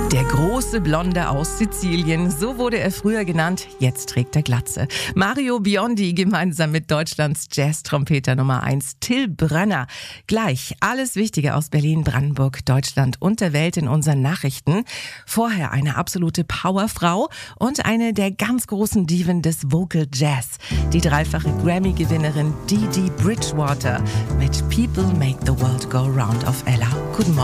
Der große Blonde aus Sizilien, so wurde er früher genannt, jetzt trägt er Glatze. Mario Biondi gemeinsam mit Deutschlands Jazz-Trompeter Nummer 1 Till Brönner. Gleich alles Wichtige aus Berlin, Brandenburg, Deutschland und der Welt in unseren Nachrichten. Vorher eine absolute Powerfrau und eine der ganz großen Diven des Vocal Jazz. Die dreifache Grammy-Gewinnerin Dee Dee Bridgewater mit People Make the World Go Round auf Ella. Guten Morgen.